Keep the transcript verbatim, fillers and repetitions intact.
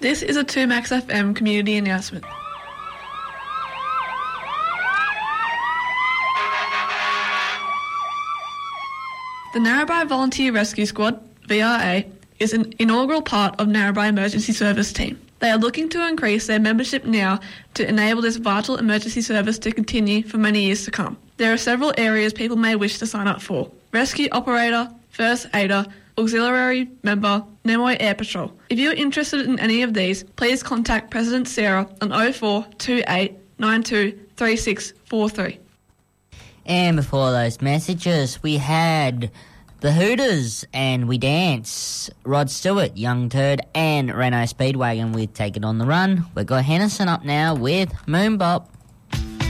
This is a two Max F M community announcement. The Narrabri Volunteer Rescue Squad, V R A, is an inaugural part of Narrabri Emergency Service Team. They are looking to increase their membership now to enable this vital emergency service to continue for many years to come. There are several areas people may wish to sign up for: rescue operator, first aider, auxiliary member, Nimoy Air Patrol. If you are interested in any of these, please contact President Sarah on oh four two eight nine two three six four three. And before those messages, we had the Hooters and We Dance, Rod Stewart, Young Turd, and Renault Speedwagon with Take It on the Run. We've got Henderson up now with Moonbop.